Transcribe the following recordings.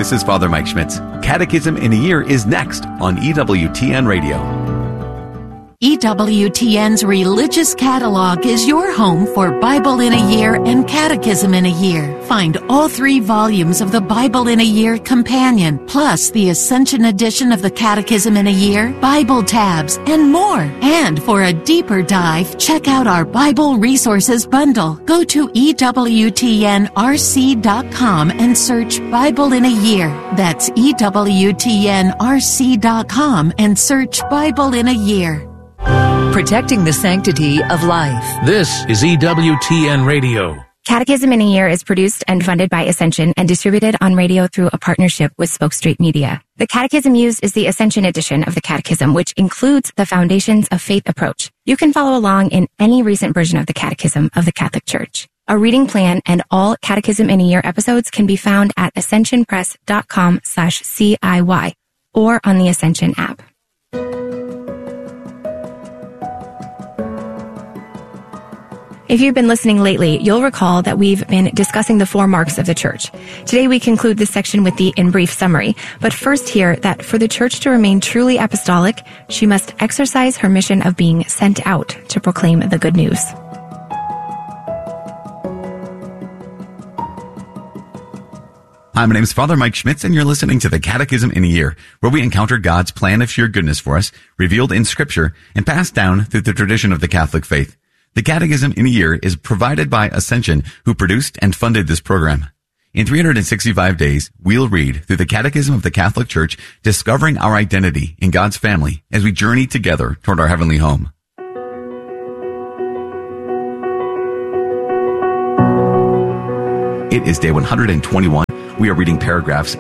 This is Father Mike Schmitz. Catechism in a Year is next on EWTN Radio. EWTN's Religious Catalog is your home for Bible in a Year and Catechism in a Year. Find all 3 volumes of the Bible in a Year Companion, plus the Ascension edition of the Catechism in a Year, Bible tabs, and more. And for a deeper dive, check out our Bible Resources Bundle. Go to EWTNRC.com and search Bible in a Year. That's EWTNRC.com and search Bible in a Year. Protecting the sanctity of life. This is EWTN Radio. Catechism in a Year is produced and funded by Ascension and distributed on radio through a partnership with Spoke Street Media. The catechism used is the Ascension edition of the Catechism, which includes the Foundations of Faith approach. You can follow along in any recent version of the Catechism of the Catholic Church. A reading plan and all Catechism in a Year episodes can be found at ascensionpress.com/CIY or on the Ascension app. If you've been listening lately, you'll recall that we've been discussing the 4 marks of the Church. Today we conclude this section with the in brief summary, but first hear that for the Church to remain truly apostolic, she must exercise her mission of being sent out to proclaim the good news. Hi, my name is Father Mike Schmitz, and you're listening to the Catechism in a Year, where we encounter God's plan of sheer goodness for us, revealed in Scripture, and passed down through the tradition of the Catholic faith. The Catechism in a Year is provided by Ascension, who produced and funded this program. In 365 days, we'll read through the Catechism of the Catholic Church, discovering our identity in God's family as we journey together toward our heavenly home. It is day 121. We are reading paragraphs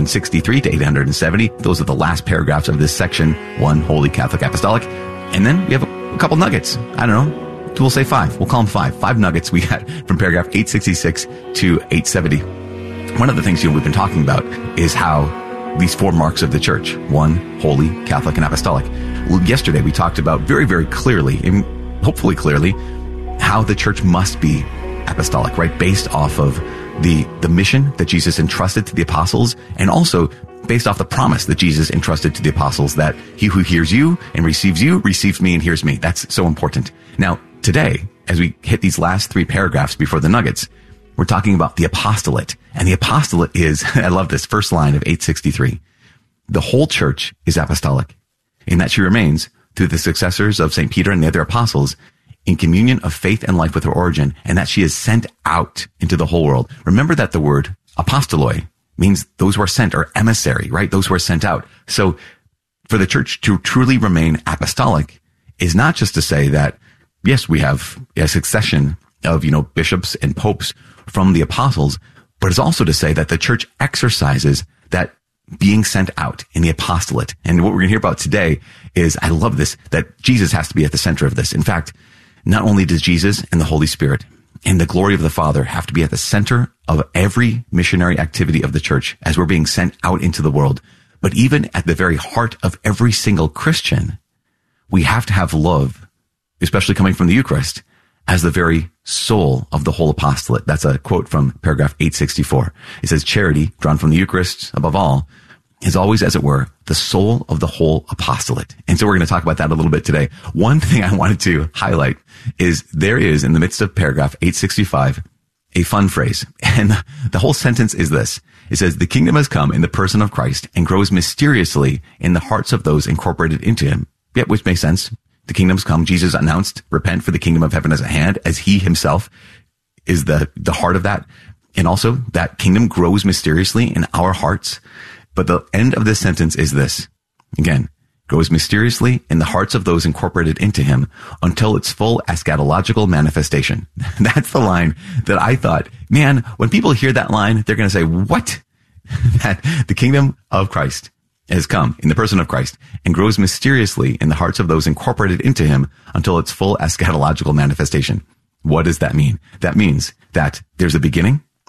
863 to 870. Those are the last paragraphs of this section, 1 Holy Catholic Apostolic. And then we have a couple nuggets. I don't know. We'll say 5. We'll call them 5. 5 nuggets we got from paragraph 866 to 870. One of the things we've been talking about is how these 4 marks of the Church, 1, Holy, Catholic, and Apostolic. Yesterday we talked about very, very clearly, and hopefully clearly, how the Church must be apostolic, right? Based off of the mission that Jesus entrusted to the apostles, and also based off the promise that Jesus entrusted to the apostles that he who hears you, receives me and hears me. That's so important. Now, today, as we hit these last 3 paragraphs before the nuggets, we're talking about the apostolate. And the apostolate is, I love this first line of 863. The whole Church is apostolic, in that she remains, through the successors of St. Peter and the other apostles, in communion of faith and life with her origin, and that she is sent out into the whole world. Remember that the word apostoloi means those who are sent, or emissary, right? Those who are sent out. So for the Church to truly remain apostolic is not just to say that, yes, we have a succession of, bishops and popes from the apostles, but it's also to say that the Church exercises that being sent out in the apostolate. And what we're going to hear about today is, I love this, that Jesus has to be at the center of this. In fact, not only does Jesus and the Holy Spirit and the glory of the Father have to be at the center of every missionary activity of the Church as we're being sent out into the world, but even at the very heart of every single Christian, we have to have love, especially coming from the Eucharist, as the very soul of the whole apostolate. That's a quote from paragraph 864. It says, charity, drawn from the Eucharist above all, is always, as it were, the soul of the whole apostolate. And so we're going to talk about that a little bit today. One thing I wanted to highlight is there is, in the midst of paragraph 865, a fun phrase. And the whole sentence is this. It says, the kingdom has come in the person of Christ and grows mysteriously in the hearts of those incorporated into him. Yeah, which makes sense. The kingdom's come. Jesus announced, repent, for the kingdom of heaven is at hand, as he himself is the heart of that. And also that kingdom grows mysteriously in our hearts. But the end of this sentence is this. Again, grows mysteriously in the hearts of those incorporated into him until its full eschatological manifestation. That's the line that I thought, man, when people hear that line, they're going to say, what? That the kingdom of Christ has come in the person of Christ and grows mysteriously in the hearts of those incorporated into him until its full eschatological manifestation. What does that mean? That means that there's a beginning,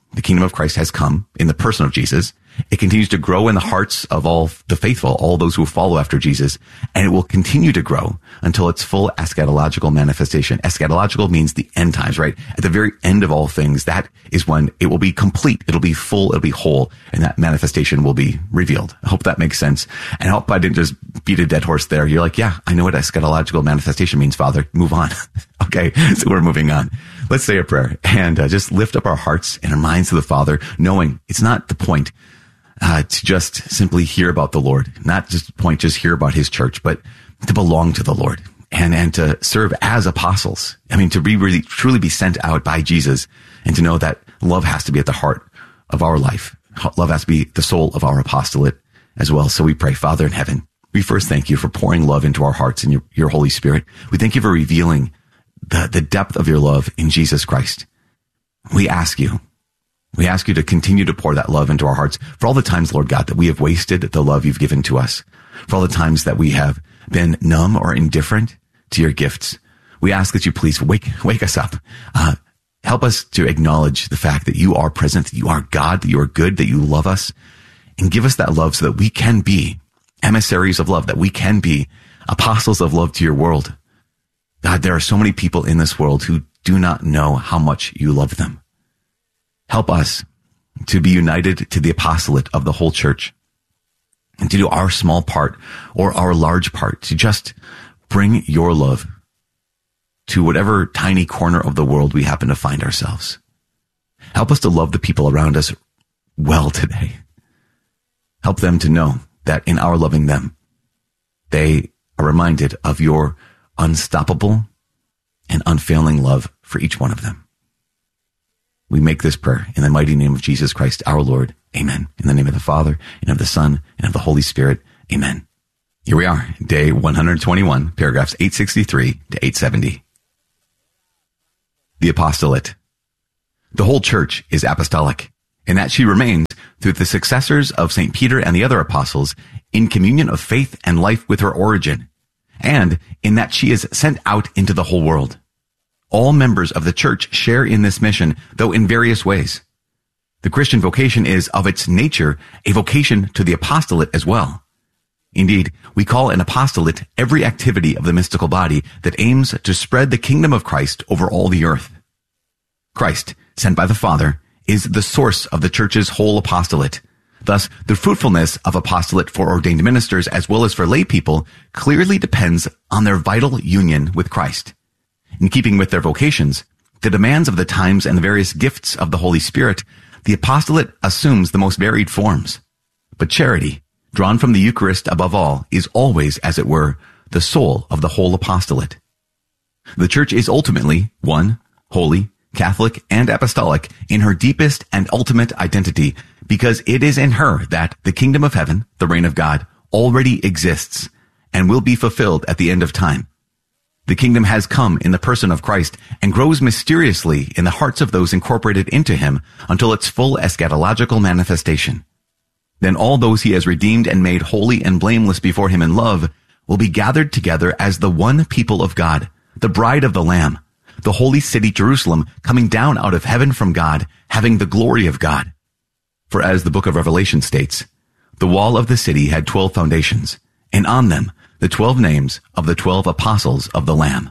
The kingdom of Christ has come in the person of Jesus. It continues to grow in the hearts of all the faithful, all those who follow after Jesus, and it will continue to grow until its full eschatological manifestation. Eschatological means the end times, right? At the very end of all things, that is when it will be complete, it'll be full, it'll be whole, and that manifestation will be revealed. I hope that makes sense. And I hope I didn't just beat a dead horse there. You're like, yeah, I know what eschatological manifestation means, Father. Move on. Okay, so we're moving on. Let's say a prayer and just lift up our hearts and our minds to the Father, knowing it's not the point to just simply hear about the Lord, not just the point, just hear about his church, but to belong to the Lord and to serve as apostles. I mean, to be really, truly be sent out by Jesus and to know that love has to be at the heart of our life. Love has to be the soul of our apostolate as well. So we pray, Father in heaven, we first thank you for pouring love into our hearts and your Holy Spirit. We thank you for revealing the depth of your love in Jesus Christ. We ask you to continue to pour that love into our hearts for all the times, Lord God, that we have wasted the love you've given to us, for all the times that we have been numb or indifferent to your gifts. We ask that you please wake us up. Help us to acknowledge the fact that you are present, that you are God, that you are good, that you love us, and give us that love so that we can be emissaries of love, that we can be apostles of love to your world. God, there are so many people in this world who do not know how much you love them. Help us to be united to the apostolate of the whole church and to do our small part or our large part to just bring your love to whatever tiny corner of the world we happen to find ourselves. Help us to love the people around us well today. Help them to know that in our loving them, they are reminded of your unstoppable and unfailing love for each one of them. We make this prayer in the mighty name of Jesus Christ, our Lord. Amen. In the name of the Father, and of the Son, and of the Holy Spirit. Amen. Here we are, day 121, paragraphs 863 to 870. The apostolate. The whole church is apostolic, in that she remains, through the successors of St. Peter and the other apostles, in communion of faith and life with her origin, and in that she is sent out into the whole world. All members of the church share in this mission, though in various ways. The Christian vocation is, of its nature, a vocation to the apostolate as well. Indeed, we call an apostolate every activity of the mystical body that aims to spread the kingdom of Christ over all the earth. Christ, sent by the Father, is the source of the church's whole apostolate. Thus, the fruitfulness of apostolate for ordained ministers as well as for lay people clearly depends on their vital union with Christ. In keeping with their vocations, the demands of the times and the various gifts of the Holy Spirit, the apostolate assumes the most varied forms. But charity, drawn from the Eucharist above all, is always, as it were, the soul of the whole apostolate. The Church is ultimately one, holy, Catholic, and apostolic in her deepest and ultimate identity, because it is in her that the kingdom of heaven, the reign of God, already exists and will be fulfilled at the end of time. The kingdom has come in the person of Christ and grows mysteriously in the hearts of those incorporated into him until its full eschatological manifestation. Then all those he has redeemed and made holy and blameless before him in love will be gathered together as the one people of God, the bride of the Lamb, the holy city Jerusalem, coming down out of heaven from God, having the glory of God. For as the book of Revelation states, the wall of the city had 12 foundations, and on them the 12 names of the 12 apostles of the Lamb.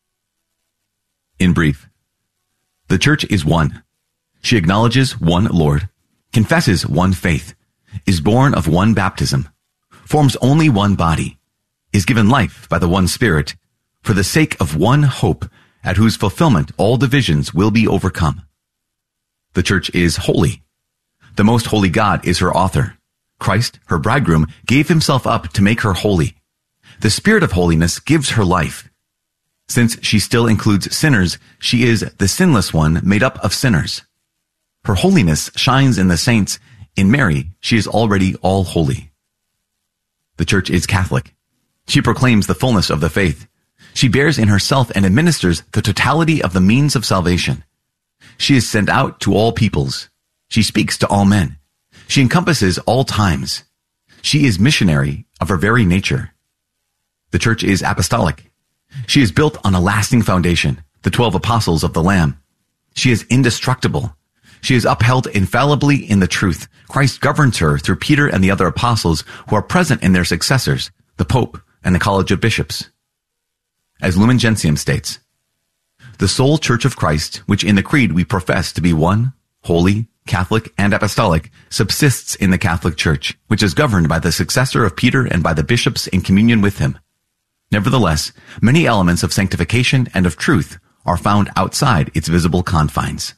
In brief, the church is one. She acknowledges one Lord, confesses one faith, is born of one baptism, forms only one body, is given life by the one Spirit, for the sake of one hope, at whose fulfillment all divisions will be overcome. The church is holy. The most holy God is her author. Christ, her bridegroom, gave himself up to make her holy. The Spirit of holiness gives her life. Since she still includes sinners, she is the sinless one made up of sinners. Her holiness shines in the saints. In Mary, she is already all holy. The church is Catholic. She proclaims the fullness of the faith. She bears in herself and administers the totality of the means of salvation. She is sent out to all peoples. She speaks to all men. She encompasses all times. She is missionary of her very nature. The church is apostolic. She is built on a lasting foundation, the 12 apostles of the Lamb. She is indestructible. She is upheld infallibly in the truth. Christ governs her through Peter and the other apostles who are present in their successors, the Pope and the College of Bishops. As Lumen Gentium states, the sole Church of Christ, which in the Creed we profess to be one, holy, Catholic, and apostolic, subsists in the Catholic Church, which is governed by the successor of Peter and by the bishops in communion with him. Nevertheless, many elements of sanctification and of truth are found outside its visible confines.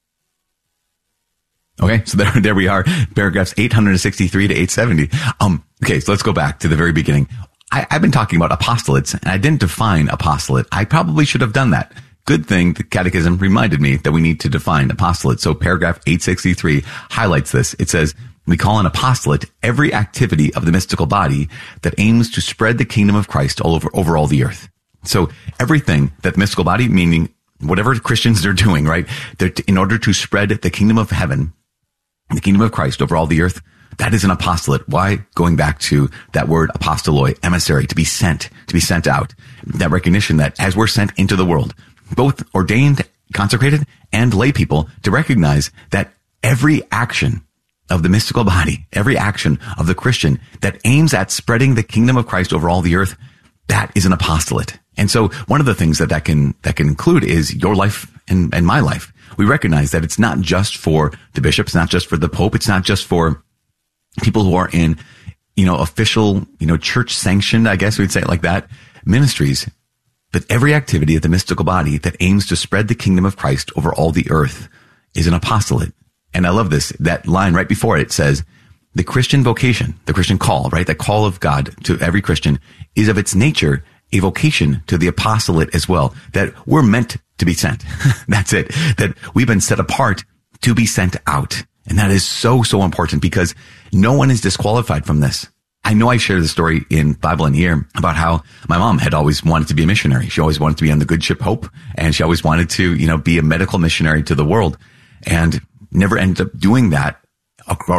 Okay, so there we are, paragraphs 863 to 870. Okay, so let's go back to the very beginning. I've been talking about apostolates, and I didn't define apostolate. I probably should have done that. Good thing the Catechism reminded me that we need to define apostolate. So paragraph 863 highlights this. It says, we call an apostolate every activity of the mystical body that aims to spread the kingdom of Christ over all the earth. So everything that the mystical body, meaning whatever Christians are doing, right, in order to spread the kingdom of heaven, the kingdom of Christ over all the earth, that is an apostolate. Why? Going back to that word apostoloi, emissary, to be sent out. That recognition that as we're sent into the world, both ordained, consecrated, and lay people, to recognize that every action of the mystical body, every action of the Christian that aims at spreading the kingdom of Christ over all the earth, that is an apostolate. And so one of the things that can include is your life and my life. We recognize that it's not just for the bishops, not just for the Pope, it's not just for people who are in, official, church sanctioned, I guess we'd say it like that, ministries. But every activity of the mystical body that aims to spread the kingdom of Christ over all the earth is an apostolate. And I love this. That line right before it says, the Christian vocation, the Christian call, right? The call of God to every Christian is of its nature a vocation to the apostolate as well, that we're meant to be sent. That's it. That we've been set apart to be sent out. And that is so, so important because no one is disqualified from this. I know I shared the story in Bible in a Year about how my mom had always wanted to be a missionary. She always wanted to be on the good ship Hope, and she always wanted to, be a medical missionary to the world, and never ended up doing that